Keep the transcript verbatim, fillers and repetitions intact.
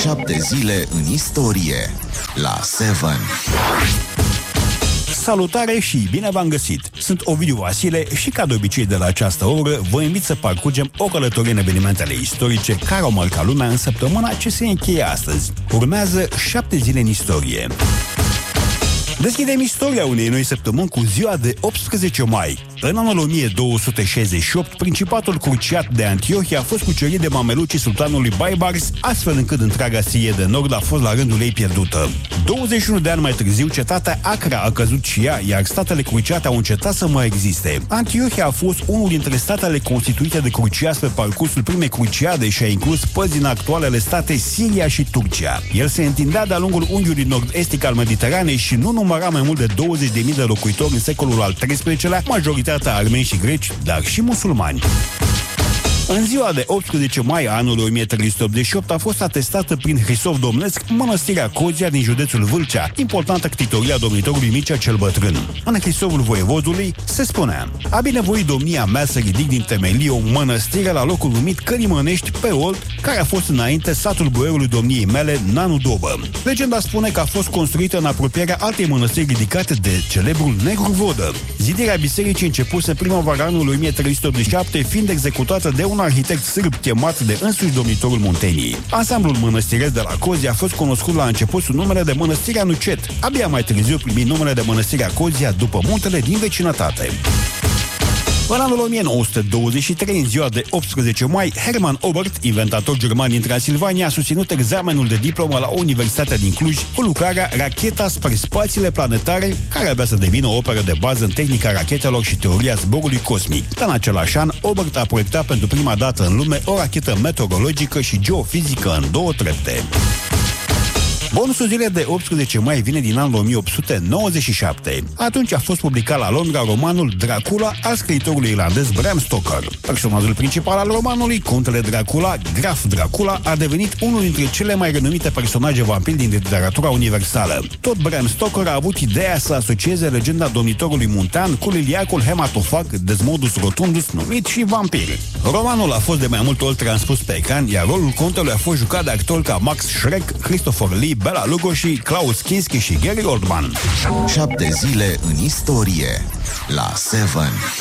Șapte zile în istorie la Seven. Salutare și bine v-am găsit! Sunt Ovidiu Vasile și, ca de obicei de la această oră, vă invit să parcurgem o călătorie în evenimentele istorice care au marcat lumea în săptămâna ce se încheie astăzi. Urmează șapte zile în istorie. Deschidem istoria unei noi săptămâni cu ziua de optsprezece mai. În anul o mie două sute șaizeci și opt, Principatul Cruciat de Antiohia a fost cucerit de mamelucii sultanului Baibars, astfel încât întreaga Sirie de Nord a fost la rândul ei pierdută. douăzeci și unu de ani mai târziu, cetatea Acra a căzut și ea, iar statele cruciate au încetat să mai existe. Antiohia a fost unul dintre statele constituite de cruciați pe parcursul primei cruciade și a inclus părți din actualele state Siria și Turcia. El se întindea de-a lungul unghiului nord-estic al Mediteranei și nu număra mai mult de douăzeci de mii de locuitori în secolul al treisprezecelea, majoritatea armeni și greci, dar și musulmani. În ziua de optsprezece mai a anului o mie trei sute optzeci și opt a fost atestată prin Hrisov Domnesc mănăstirea Cozia din județul Vâlcea, importantă ctitoria domnitorului Mircea cel Bătrân. În Hrisovul voievodului se spunea: a binevoit domnia mea să ridic din temelie o mănăstire la locul numit Cărimănești pe Olt, care a fost înainte satul boierului domniei mele, Nanu Dobă. Legenda spune că a fost construită în apropierea altei mănăstiri ridicate de celebrul Negru Vodă. Zidirea bisericii începuse primăvara anului o mie trei sute optzeci și șapte, fiind executată de un arhitect sârb chemat de însuși domnitorul Munteniei. Ansamblul mănăstiresc de la Cozia a fost cunoscut la început sub numele de Mănăstirea Nucet. Abia mai târziu primi numele de Mănăstirea Cozia după muntele din vecinătate. În anul o mie nouă sute douăzeci și trei, în ziua de optsprezece mai, Hermann Oberth, inventator german din Transilvania, a susținut examenul de diplomă la Universitatea din Cluj cu lucrarea Racheta spre spațiile planetare, care avea să devină o operă de bază în tehnica rachetelor și teoria zborului cosmic. În același an, Oberth a proiectat pentru prima dată în lume o rachetă meteorologică și geofizică în două trepte. Bonusul zilei de optsprezece mai vine din anul o mie opt sute nouăzeci și șapte. Atunci a fost publicat la Londra romanul Dracula al scriitorului irlandez Bram Stoker. Personajul principal al romanului, contele Dracula, Graf Dracula, a devenit unul dintre cele mai renumite personaje vampiri din literatura universală. Tot Bram Stoker a avut ideea să asocieze legenda domnitorului muntean cu liliacul hematofag Desmodus Rotundus, numit și vampir. Romanul a fost de mai multe ori transpus pe ecran, iar rolul contelui a fost jucat de actori ca Max Schreck, Christopher Lee, Bela Lugosi, Klaus Kinski și Gary Oldman. Șapte zile în istorie la Seven.